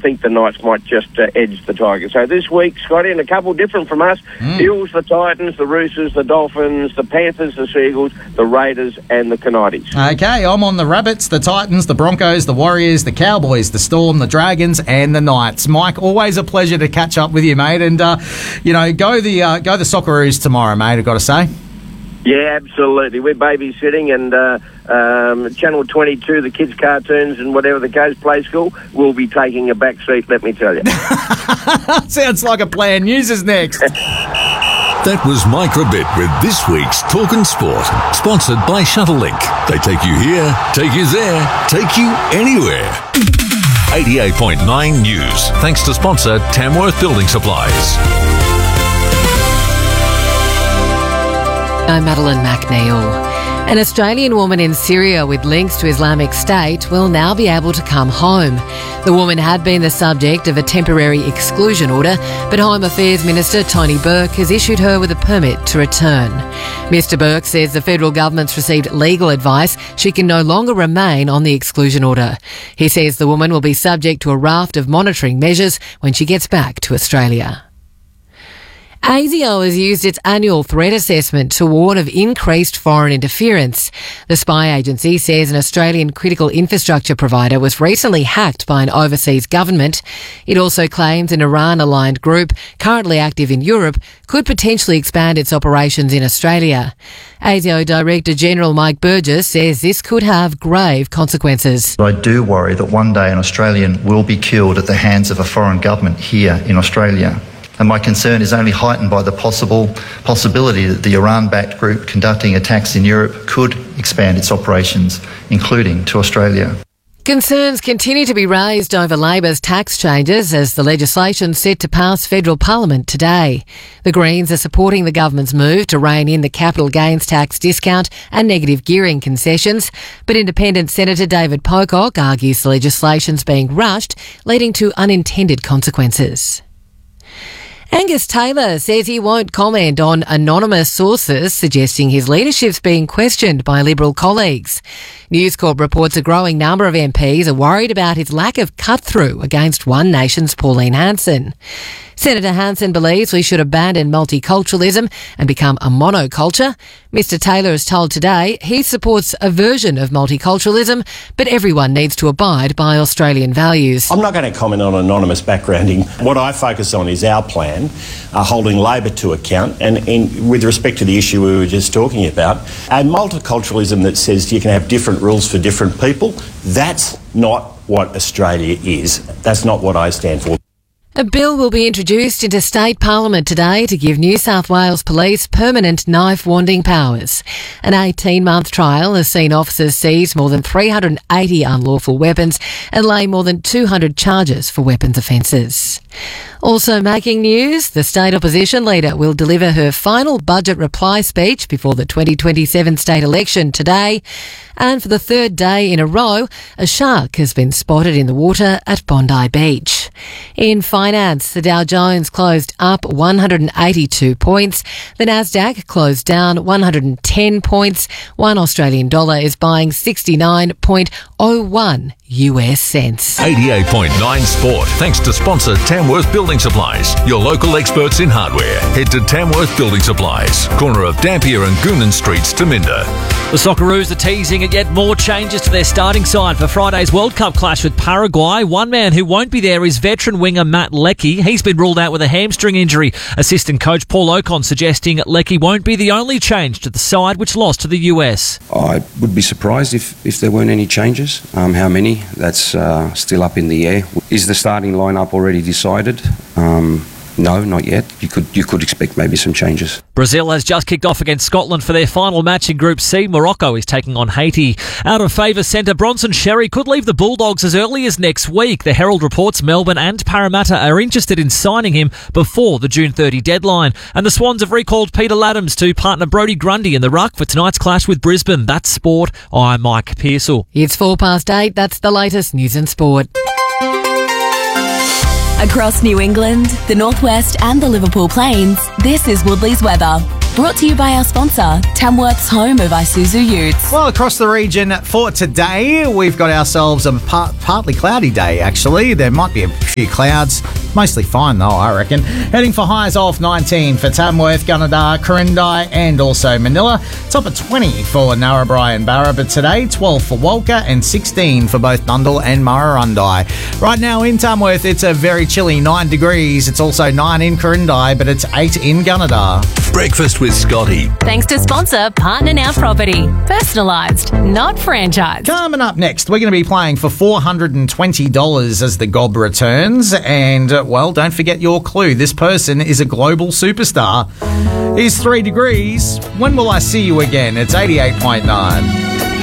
think the Knights might just edge the Tigers. So this week, Scotty, and a couple different from us, Eels, the Titans, the Roosters, the Dolphins, the Panthers, the Seagulls, the Raiders and the Knighties. Okay, I'm on the Rabbits, the Titans, the Broncos, the Warriors, the Cowboys, the Storm, the Dragons and the Knights. Mike, always a pleasure to catch up with you, mate. And, go the Socceroos tomorrow, mate, I've got to say. Yeah, absolutely. We're babysitting and Channel 22, the kids' cartoons and whatever the case, play school, will be taking a back seat, let me tell you. Sounds like a plan. News is next. That was Microbit with this week's Talkin' Sport, sponsored by Shuttlelink. They take you here, take you there, take you anywhere. 88.9 News, thanks to sponsor Tamworth Building Supplies. I'm Madeline McNeil. An Australian woman in Syria with links to Islamic State will now be able to come home. The woman had been the subject of a temporary exclusion order, but Home Affairs Minister Tony Burke has issued her with a permit to return. Mr Burke says the federal government's received legal advice she can no longer remain on the exclusion order. He says the woman will be subject to a raft of monitoring measures when she gets back to Australia. ASIO has used its annual threat assessment to warn of increased foreign interference. The spy agency says an Australian critical infrastructure provider was recently hacked by an overseas government. It also claims an Iran-aligned group, currently active in Europe, could potentially expand its operations in Australia. ASIO Director General Mike Burgess says this could have grave consequences. I do worry that one day an Australian will be killed at the hands of a foreign government here in Australia. And my concern is only heightened by the possibility that the Iran-backed group conducting attacks in Europe could expand its operations, including to Australia. Concerns continue to be raised over Labor's tax changes as the legislation set to pass federal parliament today. The Greens are supporting the government's move to rein in the capital gains tax discount and negative gearing concessions, but Independent Senator David Pocock argues the legislation's being rushed, leading to unintended consequences. Angus Taylor says he won't comment on anonymous sources suggesting his leadership's being questioned by Liberal colleagues. News Corp reports a growing number of MPs are worried about his lack of cut-through against One Nation's Pauline Hanson. Senator Hanson believes we should abandon multiculturalism and become a monoculture. Mr Taylor has told Today he supports a version of multiculturalism, but everyone needs to abide by Australian values. I'm not going to comment on anonymous backgrounding. What I focus on is our plan, holding Labor to account, and with respect to the issue we were just talking about, a multiculturalism that says you can have different rules for different people, that's not what Australia is. That's not what I stand for. A bill will be introduced into State Parliament today to give New South Wales Police permanent knife-wanding powers. An 18-month trial has seen officers seize more than 380 unlawful weapons and lay more than 200 charges for weapons offences. Also making news, the state opposition leader will deliver her final budget reply speech before the 2027 state election today. And for the third day in a row, a shark has been spotted in the water at Bondi Beach. In finance, the Dow Jones closed up 182 points. The Nasdaq closed down 110 points. One Australian dollar is buying 69.01 US cents. 88.9 Sport, thanks to sponsor Tamworth Building Supplies, your local experts in hardware. Head to Tamworth Building Supplies, corner of Dampier and Goonan Streets to Minda. The Socceroos are teasing at yet more changes to their starting side for Friday's World Cup clash with Paraguay. One man who won't be there is veteran winger Matt Leckie. He's been ruled out with a hamstring injury. Assistant coach Paul Ocon suggesting Leckie won't be the only change to the side which lost to the US. I would be surprised if there weren't any changes. How many? That's still up in the air. Is the starting lineup already decided? No, not yet. You could expect maybe some changes. Brazil has just kicked off against Scotland for their final match in Group C. Morocco is taking on Haiti. Out of favour centre Bronson Xerri could leave the Bulldogs as early as next week. The Herald reports Melbourne and Parramatta are interested in signing him before the June 30 deadline. And the Swans have recalled Peter Laddams to partner Brodie Grundy in the ruck for tonight's clash with Brisbane. That's sport. I'm Mike Pearsall. It's 8:04. That's the latest news and sport. Across New England, the Northwest and the Liverpool Plains, this is Woodley's weather. Brought to you by our sponsor, Tamworth's home of Isuzu Utes. Well, across the region for today, we've got ourselves a partly cloudy day, actually. There might be a few clouds. Mostly fine, though, I reckon. Heading for highs of 19 for Tamworth, Gunnedah, Corindai, and also Manila. Top of 20 for Narrabri and Barraba today. 12 for Walker and 16 for both Nundle and Murrurundi. Right now in Tamworth, it's a very chilly 9 degrees. It's also 9 in Corindai, but it's 8 in Gunnedah. Breakfast with Scotty. Thanks to sponsor Partner Now Property. Personalised, not franchised. Coming up next, we're going to be playing for $420 as the GOB returns. And, well, don't forget your clue. This person is a global superstar. He's 3 degrees. When will I see you again? It's 88.9.